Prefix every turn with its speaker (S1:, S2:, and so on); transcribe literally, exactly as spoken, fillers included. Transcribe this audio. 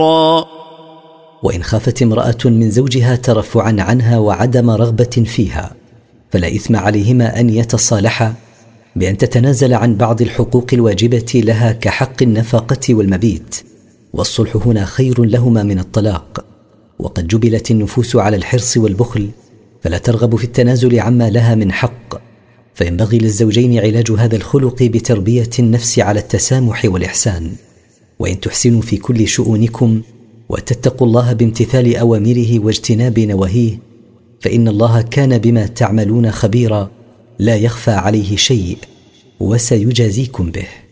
S1: وإن خافت امرأة من زوجها ترفعا عنها وعدم رغبة فيها فلا إثم عليهما أن يتصالحا بأن تتنازل عن بعض الحقوق الواجبة لها كحق النفقة والمبيت، والصلح هنا خير لهما من الطلاق. وقد جبلت النفوس على الحرص والبخل فلا ترغب في التنازل عما لها من حق، فينبغي للزوجين علاج هذا الخلق بتربية النفس على التسامح والإحسان. وإن تحسنوا في كل شؤونكم وتتقوا الله بامتثال أوامره واجتناب نواهيه فإن الله كان بما تعملون خبيرا لا يخفى عليه شيء وسيجازيكم به.